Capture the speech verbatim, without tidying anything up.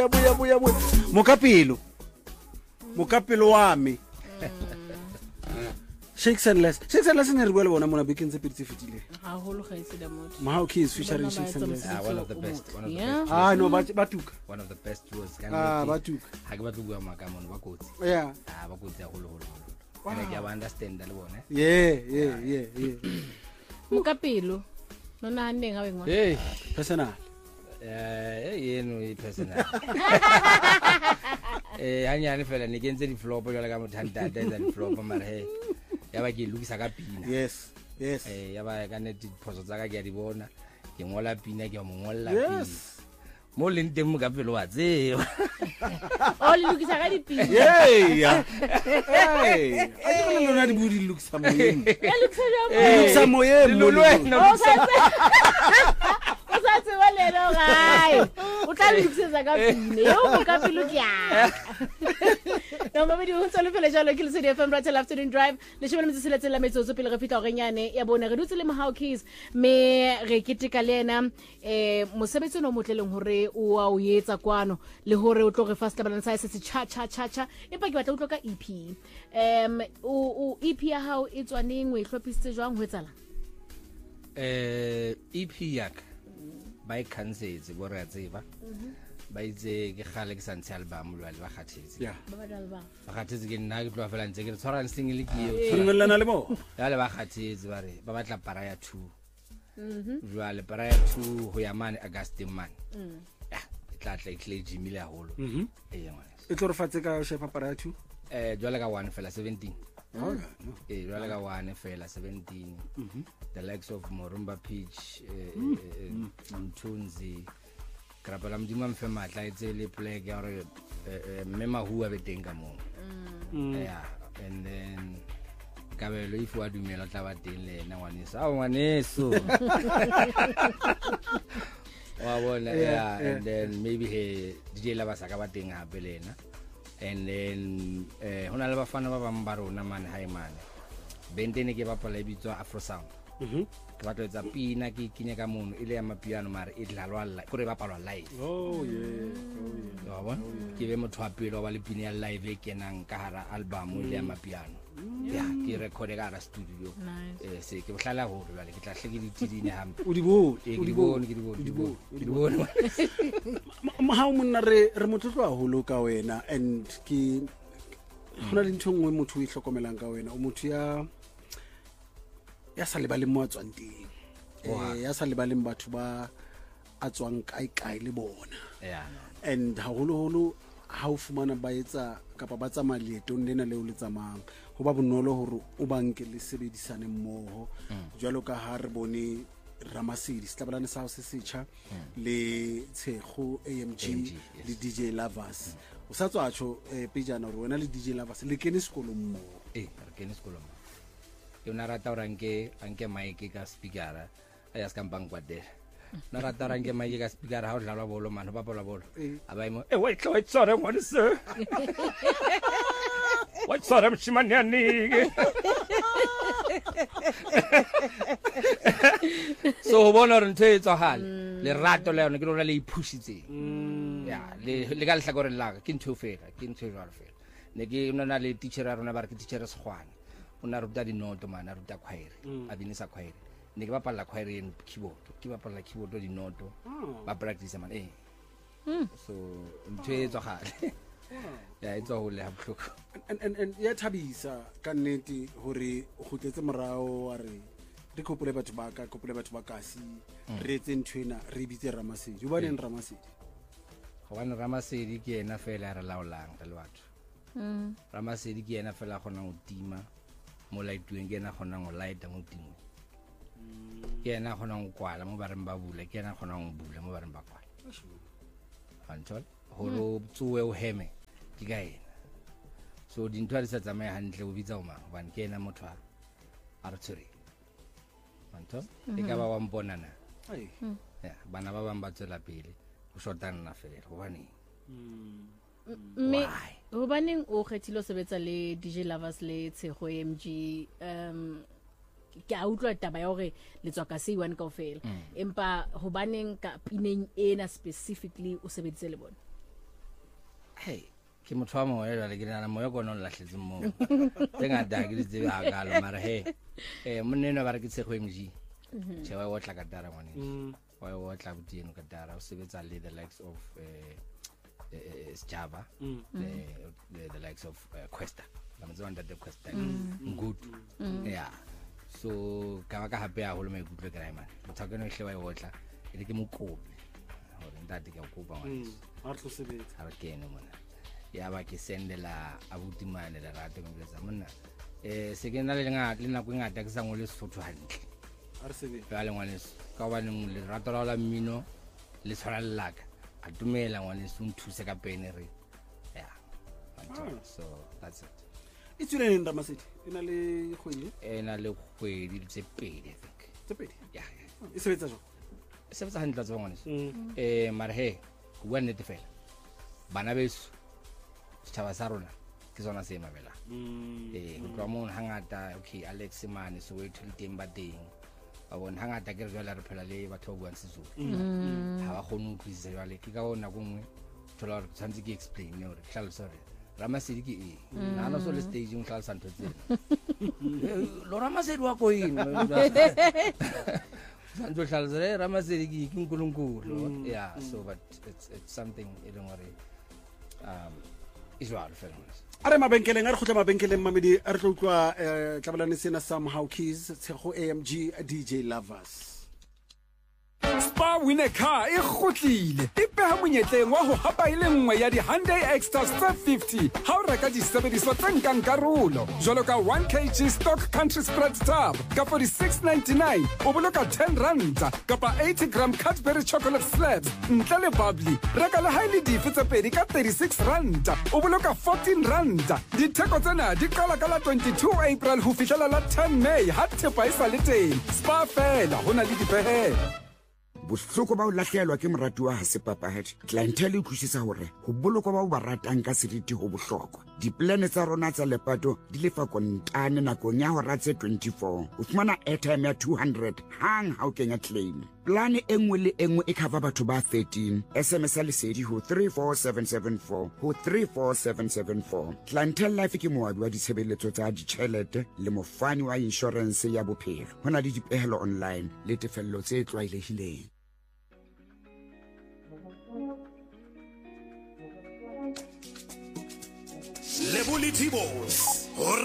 buya buya buya mokapelo mokapelo wa me Shakes and Less Shakes and Less ne re bua le bona mona bekeng tse pedi tse fetile ha holo ga ise da motho Mahao Keys featuring Shakes and Less Ah, one of the best, one of the Yeah. best. ah no ba batuka One of the best was ah batuka ha ke batla go bua makamono ba kotsi. yeah Ah, ba kotsi holo holo holo. Ene ke ba understand le bona. yeah yeah yeah yeah mokapelo nona haneng ha wengwa Hey, personal eh yeno e personal. Eh hanyane fela ne ke ntse di flop jwale ka mothanta dance di flop mara he. Ya ba ke lukisa ka pina. yes yes Eh ya ba ka ne di phoso tsa ka ke a di bona. Ke ngola pina ke mo ngolla pina. yes Mo le nteng mokapelo wa tseba. o le lokisa ka dipina yeah hey a ke bona lona di budi lukisa moyeng ya lokisa jwang lukisa moyeng mo Lulwena o sa o sa tseba leno gae o tla lokisa ka pina yo mokapelo ke ya no mama di untsa le fela jalo ke le se di F M right afternoon drive le shebana metse sele tsela metsotso pele re fita go renyane ya bona re dutse le Mahao Keys me re keteka le ena eh mosebetsi no motleleng hore o a o yetsa kwano le hore o tlo re fast bana sa se cha cha cha cha e pa ke batla o tloka E P em o E P ya hao e tswaneng o e hlophisitse jwang ho etsala eh E P yak ba e cancetse bo re a tseba ba itse ke gale ke santse album lo ba khathetse yeah ba badala ba ba khathetse ke nna ke tloa fela ntse ke tshwara single ke yo tshwanelana le mo ya le ba khathetse ba re ba batla para ya two mhm jwale para ya two ho ya mane August man mhm ya tla tla ikle Jimmy le haholo mhm eh ngwana e tlo re fatse ka shefa para ya two eh jwale ka one fela seventeen oh eh jwale ka one fela seventeen mhm the likes of Morumba Peach eh Mthunzi krapela mdimo mfe matla itse le play ya re mema huwa beteng ka mo yeah and then kabelo if wa dumela tla ba teng le ena ngwaneso a ngwaneso wa bona yeah and then maybe he D J la ba saka ba teng hape lena and then eh hona le bafana ba bang ba rona man hai man bentene ke ba pala bitswa Afro Sound mhm ke batla etsa pina ke kinya ka mono ile ya mapiano mare e dlalwa live gore ba palwa live oh yeah oh yeah wa bona ke be motho a pelo wa le pina ya live e kenang ka hara album ile ya mapiano ya ke record ka ra studio eh se ke bohlala ho re bale ke tla hle ke ditidine hampe o di bone o di bone ke di bone di bone di bone ha o monna re re motlotlo a holo ka wena and ke hona le ntho ngwe motho o ihlokomelang ka wena o motho ya ya sa lebaleng mo a tswang teng eh ya sa lebaleng batho ba a tswang kae kae le bona yeah and ha holo holo ha o fumana ba etsa kapa ba tsa maletong lena le o le tsamang ho ba bonolo hore o banke le sebedisane mmoho jwalo ka ha re bone Ramasedi setlabelane sa se setjha le Tshego A M G le D J Lovers o sa tswa tsho pejana hore wena le D J Lovers le kene sekolo mmoho eh re kene sekolo mmoho yo na rata ora nke anke mic ka speaker ya ska mpang kwatela na rata ora nke mic ka speaker ha o dlalwa bolo mano ba bola bolo aba imo eh wait wait sorry what is sir what sorry mshimanyani so bona re ntse tsa hale le rato le yona ke rona le ipushitse ya le le ka lehlakore la ke ntho fela ke ntho jwalo fela ne ke nna le teacher ya rona ba re ke teacher Skhwane una ruta di noto mana ruta choir a binisa choir ne ke bapalla choir en keyboard ke bapalla keyboard di noto ba practice man eh so ntwe tswa gale ya itso ho le ha bohloko and and and ya thabisa ka nnete hore o khutletse morao wa re re kopole batho ba ka kopole batho ba kasi re etse ntwena re bitse Ramasedi o ba neng Ramasedi go bana Ramasedi ke ena fela re laolang re le batho mm Ramasedi ke ena fela gona go tima mo laitweng ke ena gona go lighta mo tingwe ke ena gona go kwala mo ba reng ba bula ke ena gona go bula mo ba reng ba kwala antol horo tsuwe o heme ke ga ena so dintho di sa tsamaya hantle o bitsa o mang bana ke ena motho a re tsore antol e ka ba wa mponana ai ya bana ba bang ba tsela pele go shotana fela go bane me ho baneng o khethilo sebetsa le D J Lovers le Tshego A M G um ke a utlwa taba ya hore le tswa ka C one kaofela empa ho baneng ka pineng ena specifically o sebeditse le bona hey ke motho wa moya jwale ke nana moya kona o lahletse moo tse ngata ke di tsebe hakalo mara he eh monneno ba re ke tshego M G che wa otla ka tara ngwane wa otla boteng ka tara o sebetsa le the likes of eh Java the the likes of Questa ba motse wanda the Questa good yeah so ka ba ka hape ya holo mai gutlo ka man bothakeno hle wa otla ene ke mokopi hore ntate ke kopa ngwane ha re tlo sebetsa ha re kene mona ya ba ke sendela abutimane la rate mo bletsa monna eh se ke na le ngata le nako ngata ke sa ngole Sesotho hantle ha re sebetsa ka le ngwane ka ba neng le rato la mmino le tshwara laka a dumela ngwane se nthuse ka pene re yeah so that's it it's really in Ramasedi ina le khwedi ena le khwedi tse pedi I think tse pedi yeah e sebetsa jo e sebetsa hantle tsa ngwane eh mara he go bua nnete fela bana beso setšhaba sa rona ke sona se mabela eh go tloa mo hangata okay Alex Mane so we to teng ba teng ba bona hangata ke re jwala re phela le batho ba buang Sezulu ha ba kgone go tlisa jwale ke ka bona go ngwe thola re tshantse ke explain ne hore hlalo sorry Ramasedi ke e na no so le stage ng hlalo santo tse lo Ramasedi wa ko ino santo hlalo re Ramasedi ke ke nkulunkulu yeah so but it's it's something I don't worry um Israel films. Are mabenkeleng a re khotla mabenkeleng mamedi a re tlo utlwa tlabalane sena somehow keys tshego A M G D J Lovers. Spa Winner Car e khotlile e peha monyetleng wa ho hapa ile nngwe ya di Hyundai Extra tse fifty ha o reka disebediswa tse nkang karolo jwalo ka one kilogram stock country spread tub ka forty-six ninety-nine o boloka ten rand kapa eighty gram Cadbury chocolate slabs ntle le bubbly reka le highly dife tse pedi ka thirty-six rand o boloka fourteen rand ditheko tsena di qala ka la twenty-two April ho fihlela la ten May ha thepa e sa le teng Spa fela hona le dipehelo bohloko ba o lahlehelwa ke moratuwa ha se papahadi clientele e thušisa hore go boloko ba o ba ratang ka seriti go bohlokwa diplane tsa rona tsa lepato di lefa kontane nakong ya hora tse twenty-four o fumana airtime ya two hundred hang ha o kenya claim plane e nngwe le e nngwe e cover batho ba thirteen S M S ya lesedi ho three four seven seven four ho three four seven seven four clientele life ke moabi wa ditshebeletso tsa ditjhelete le mofani wa insurance ya bophelo hona le dipehelo online le tefello tse tlwaelehileng Lebuli Tibos.